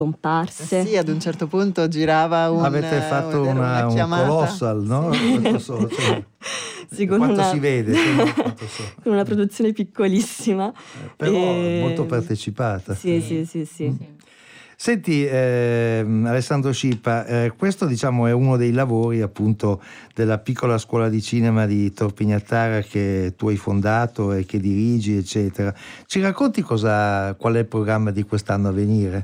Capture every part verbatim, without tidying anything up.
comparse. Eh sì, ad un certo punto girava un avete fatto una, una un colossal, no? Sì. So, cioè, Sì, con quanto una... si vede, cioè, no? Quanto so. con una produzione piccolissima. Eh, però e... molto partecipata. Sì, sì, sì, sì. Mm. Senti, eh, Alessandro Scipa, eh, questo diciamo è uno dei lavori appunto della piccola scuola di cinema di Torpignattara che tu hai fondato e che dirigi, eccetera. Ci racconti cosa, qual è il programma di quest'anno a venire?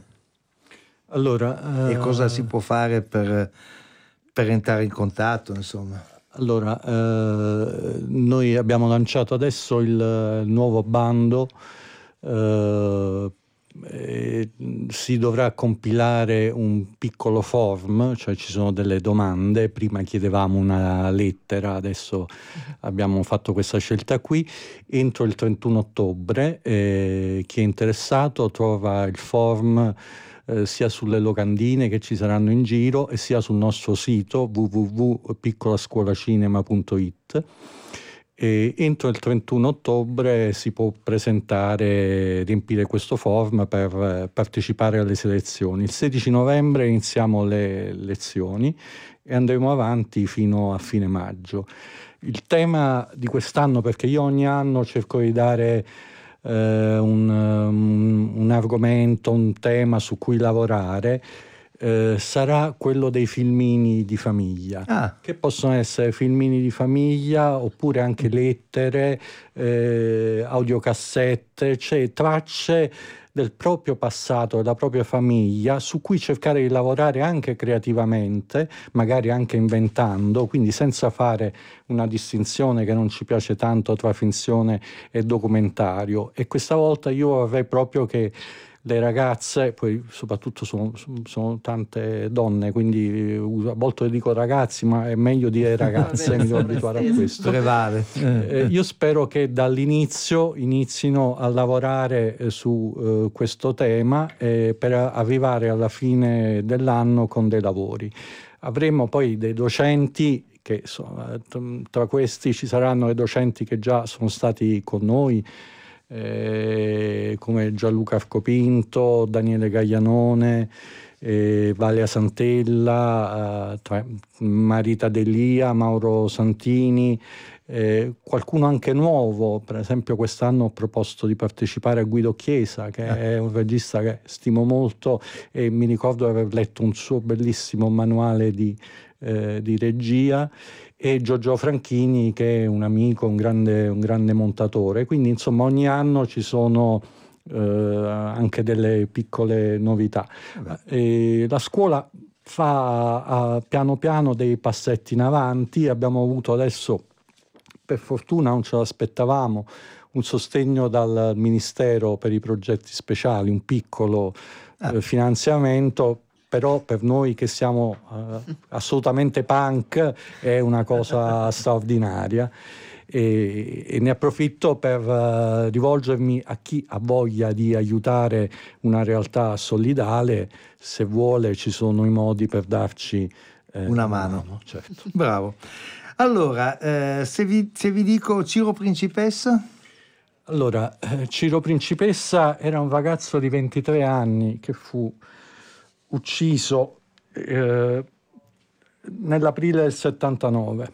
Allora, E eh, cosa si può fare per, per entrare in contatto, insomma? Allora, eh, noi abbiamo lanciato adesso il nuovo bando, eh, e si dovrà compilare un piccolo form, cioè ci sono delle domande, prima chiedevamo una lettera, adesso abbiamo fatto questa scelta qui, entro il trentuno ottobre eh, chi è interessato trova il form eh, sia sulle locandine che ci saranno in giro e sia sul nostro sito w w w punto piccolascuolacinema punto i t. E entro il trentuno ottobre si può presentare, riempire questo form per partecipare alle selezioni. Il sedici novembre iniziamo le lezioni e andremo avanti fino a fine maggio. Il tema di quest'anno, perché io ogni anno cerco di dare eh, un, um, un argomento, un tema su cui lavorare, Eh, sarà quello dei filmini di famiglia, Ah. che possono essere filmini di famiglia oppure anche lettere, eh, audiocassette, cioè tracce del proprio passato, della propria famiglia, su cui cercare di lavorare anche creativamente, magari anche inventando, quindi senza fare una distinzione che non ci piace tanto tra finzione e documentario. E questa volta io vorrei proprio che le ragazze, poi soprattutto sono, sono tante donne, quindi a volte dico ragazzi, ma è meglio dire ragazze, mi devo abituare a questo. Prevale. Eh, io spero che dall'inizio inizino a lavorare eh, su eh, questo tema eh, per arrivare alla fine dell'anno con dei lavori. Avremo poi dei docenti, che so, tra questi ci saranno i docenti che già sono stati con noi, Eh, come Gianluca Arcopinto, Daniele Gaglianone, eh, Valia Santella, eh, tra, Marita Delia, Mauro Santini, eh, qualcuno anche nuovo. Per esempio quest'anno ho proposto di partecipare a Guido Chiesa, che eh. è un regista che stimo molto e mi ricordo di aver letto un suo bellissimo manuale di, eh, di regia, e Giorgio Franchini, che è un amico, un grande, un grande montatore. Quindi insomma ogni anno ci sono eh, anche delle piccole novità. E la scuola fa uh, piano piano dei passetti in avanti. Abbiamo avuto adesso, per fortuna non ce l'aspettavamo, un sostegno dal Ministero per i progetti speciali, un piccolo ah. eh, finanziamento. Però per noi che siamo uh, assolutamente punk è una cosa straordinaria, e, e ne approfitto per uh, rivolgermi a chi ha voglia di aiutare una realtà solidale. Se vuole ci sono i modi per darci eh, una mano, mano certo. Bravo. Allora, eh, se, vi, se vi dico Ciro Principessa? Allora, eh, Ciro Principessa era un ragazzo di ventitré anni che fu ucciso eh, nell'aprile del settantanove.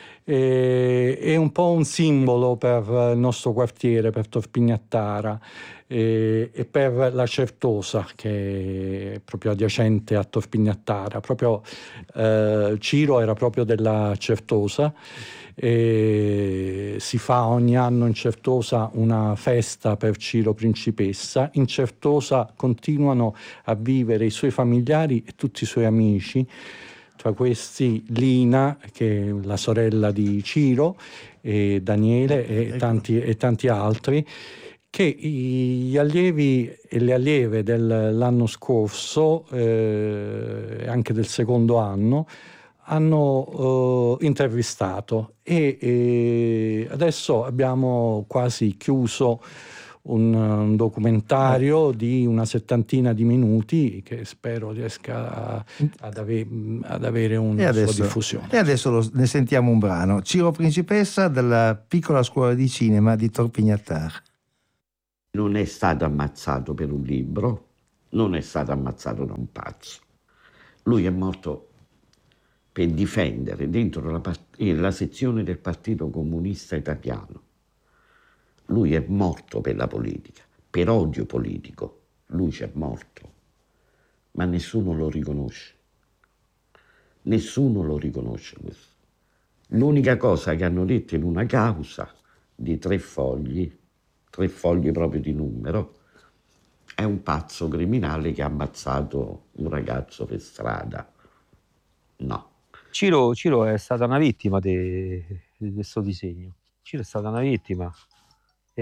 E, è un po' un simbolo per il nostro quartiere, per Torpignattara e, e per la Certosa, che è proprio adiacente a Torpignattara. Proprio, eh, Ciro era proprio della Certosa. E si fa ogni anno in Certosa una festa per Ciro Principessa. In Certosa continuano a vivere i suoi familiari e tutti i suoi amici, tra questi Lina, che è la sorella di Ciro, e Daniele e tanti, e tanti altri, che gli allievi e le allieve dell'anno scorso e eh, anche del secondo anno hanno uh, intervistato e, e adesso abbiamo quasi chiuso un, un documentario di una settantina di minuti che spero riesca ad, ave- ad avere una adesso, sua diffusione. E adesso lo, ne sentiamo un brano. Ciro Principessa della piccola scuola di cinema di Torpignattara. Non è stato ammazzato per un libro, non è stato ammazzato da un pazzo. Lui è morto per difendere dentro la, part- la sezione del Partito Comunista Italiano. Lui è morto per la politica, per odio politico. Lui c'è morto, ma nessuno lo riconosce. Nessuno lo riconosce questo. L'unica cosa che hanno detto in una causa di tre fogli, tre fogli proprio di numero, è un pazzo criminale che ha ammazzato un ragazzo per strada. No. Ciro, Ciro è stata una vittima di questo disegno. Ciro è stata una vittima e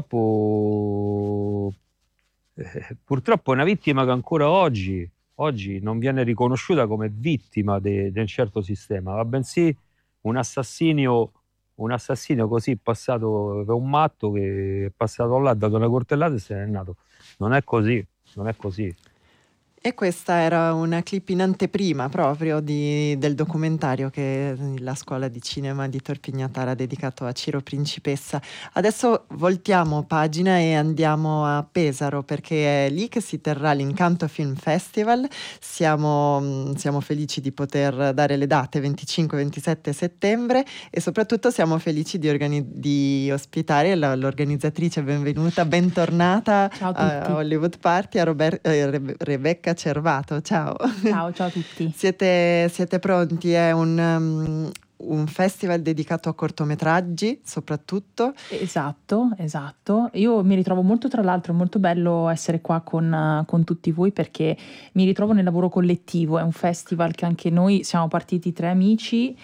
purtroppo, eh, purtroppo è una vittima che ancora oggi, oggi non viene riconosciuta come vittima di un certo sistema, ma bensì un assassinio, un assassinio così passato per un matto che è passato là, ha dato una coltellata e se n'è andato. Non è così, non è così. E questa era una clip in anteprima proprio di, del documentario che la scuola di cinema di Torpignatara ha dedicato a Ciro Principessa. Adesso voltiamo pagina e andiamo a Pesaro, perché è lì che si terrà l'Incanto Film Festival. Siamo, siamo felici di poter dare le date venticinque ventisette settembre e soprattutto siamo felici di, organi- di ospitare la, l'organizzatrice. Benvenuta, bentornata a Hollywood Party, a Robert, eh, Re- Rebecca Cervato. Ciao. Ciao, ciao a tutti. Siete, siete pronti? È un, um, un festival dedicato a cortometraggi soprattutto. Esatto, esatto. Io mi ritrovo molto, tra l'altro è molto bello essere qua con, con tutti voi, perché mi ritrovo nel lavoro collettivo. È un festival che anche noi siamo partiti tre amici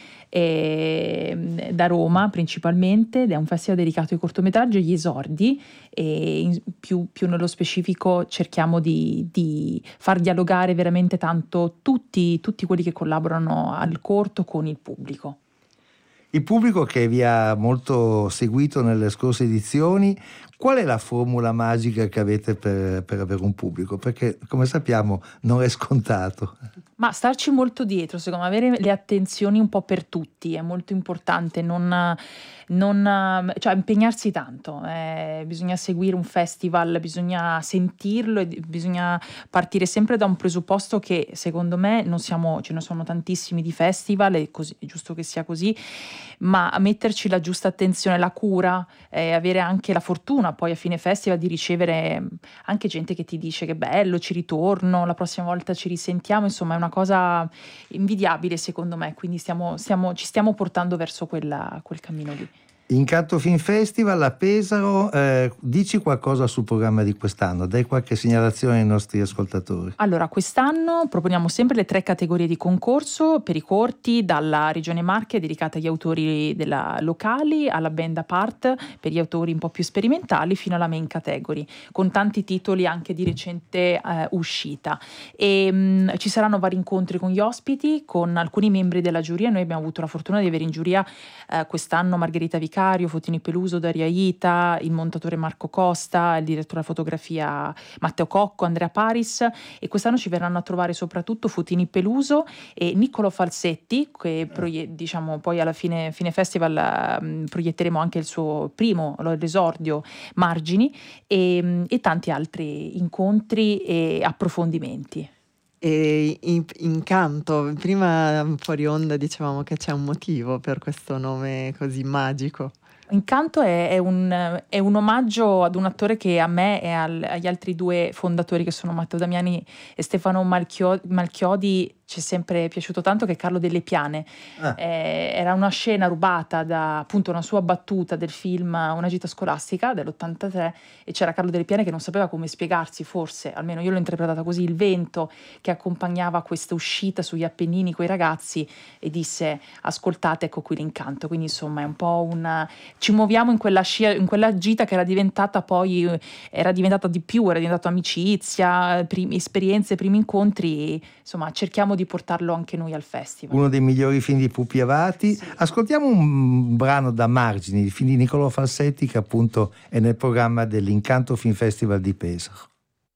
e, da Roma principalmente, ed è un festival dedicato ai cortometraggi e agli esordi, e in, più, più nello specifico cerchiamo di, di far dialogare veramente tanto tutti, tutti quelli che collaborano al corto con il pubblico. Il pubblico che vi ha molto seguito nelle scorse edizioni, qual è la formula magica che avete per, per avere un pubblico? Perché, come sappiamo, non è scontato. Ma starci molto dietro, secondo me, avere le attenzioni un po' per tutti è molto importante, non, non, cioè impegnarsi tanto, eh, bisogna seguire un festival, bisogna sentirlo e bisogna partire sempre da un presupposto che secondo me non siamo, ce ne sono tantissimi di festival, è, così, è giusto che sia così, ma metterci la giusta attenzione, la cura, eh, avere anche la fortuna poi a fine festival di ricevere anche gente che ti dice che bello, ci ritorno, la prossima volta ci risentiamo, insomma è una cosa invidiabile secondo me, quindi stiamo, stiamo, ci stiamo portando verso quella, quel cammino lì. Incanto Film Festival a Pesaro, eh, dici qualcosa sul programma di quest'anno, dai qualche segnalazione ai nostri ascoltatori. Allora, quest'anno proponiamo sempre le tre categorie di concorso per i corti, dalla Regione Marche dedicata agli autori della locali, alla band a part per gli autori un po' più sperimentali, fino alla main category, con tanti titoli anche di recente eh, uscita. E mh, ci saranno vari incontri con gli ospiti, con alcuni membri della giuria. Noi abbiamo avuto la fortuna di avere in giuria eh, quest'anno Margherita Vicario, Fotini Peluso, Daria Ita, il montatore Marco Costa, il direttore della fotografia Matteo Cocco, Andrea Paris, e quest'anno ci verranno a trovare soprattutto Fotini Peluso e Niccolo Falsetti, che proie- diciamo poi alla fine, fine festival um, proietteremo anche il suo primo, l'esordio, Margini, e, e tanti altri incontri e approfondimenti. E in- Incanto, prima fuori onda dicevamo che c'è un motivo per questo nome così magico. Incanto è, è, un, è un omaggio ad un attore che a me e al, agli altri due fondatori, che sono Matteo Damiani e Stefano Malchio- Malchiodi, ci è sempre piaciuto tanto, che è Carlo Delle Piane. Ah. Eh, era una scena rubata da appunto una sua battuta del film Una gita scolastica dell'ottantatré, e c'era Carlo Delle Piane che non sapeva come spiegarsi, forse, almeno io l'ho interpretata così, il vento che accompagnava questa uscita sugli Appennini coi ragazzi, e disse: ascoltate, ecco qui l'incanto. Quindi insomma è un po' una... ci muoviamo in quella scia, in quella gita che era diventata poi, era diventata di più, era diventata amicizia, primi, esperienze, primi incontri, insomma cerchiamo di portarlo anche noi al festival. Uno dei migliori film di Pupi Avati. Sì. Ascoltiamo un brano da Margini, il film di Niccolò Falsetti, che appunto è nel programma dell'Incanto Film Festival di Pesaro.